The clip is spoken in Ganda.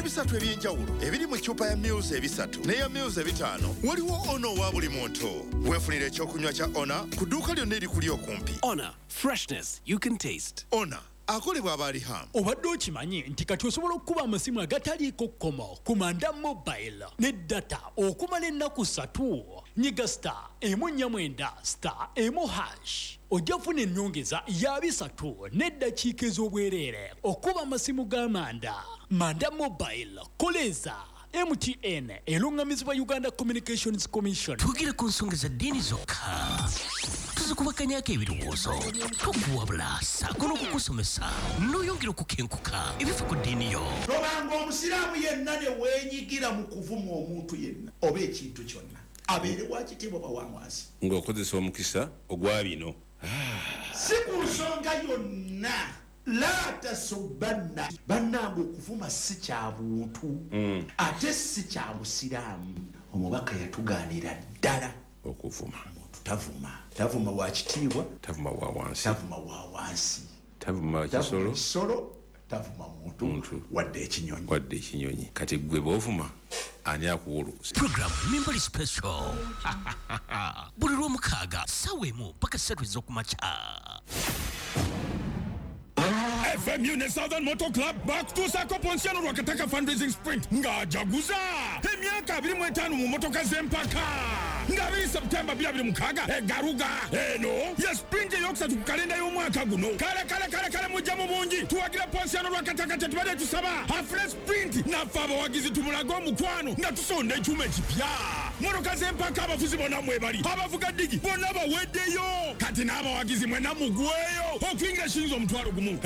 ebisatu ebyenjawulo ebiri mu ccupa ya Mils ebisatu n'eya Mils ebitaano waliwo ono wa buli muntu. Weefunire ekyokunywa kya Ona ku dduuka lyonna erikuli okumpi. Ona, freshness you can taste. Ona akolebwa Abalihamu. Obadde okimanyi nti kati osobola okukuba amasimu agataliiko kkomo ku Manda Mobile ne data okumala ennaku 3. Nyiga *149*1#. Ojja kufuna ennyongeza ya 3 n'eddakiika ez'obwereere okuba amasimu ga Manda. Manda Mobile koleza MTN elungamizibwa Uganda Communications Commission. Tugire ku nsonga za ddiini zokka. Tuzikubakanyako ebirowoozo tokuwabula saako n'okukusomesa n'oyongera okukenkuka ebifa ku ddiini yo. Tobanga omusiraamu yenna ne weenyigira mu kuvuma omuntu yenna oba ekintu kyonna abeere wa kitiibwa bawamwasi ng'okozesa omukisa ogwa bino. Si ku nsonga yonna la tasubbanna bannange okuvuma si kya buntu ate si kya busiraamu. Omubaka yatugaanira ddala okuvuma. Tavuma wa kitiibwa, tavuma wa wansi, tavuma kisolo, tavuma muntu wadde ekinyonyi. Kati gwe b'ovuma ani akuwuluza. Program Mimbali Special. Buli lw'omukaaga ssaawa 1 paka 3 ez'okumakya. FMU ne Southern Motor Club bakutuusa Pontiano Rwakataka fundraising sprint ng'ajaguza emyaka 25 mu motoka z'empaka nga 2 September 2026 egaruga eno ya sprint eyokusatu ku kalenda y'omwaka guno. Kale mujja mu bungi tuwagira Pontiano Rwakataka tetubadde tusaba afre sprint naffe abawagizi tumulaga omukwano nga tusonda ekyuma ekipya. Motoka z'empaka abafuzi bonna mwebali abavuga digi bonna baweddeyo kati n'abawagizi mwena mugweyo okuyingira ekiyinza omutwalo gumu.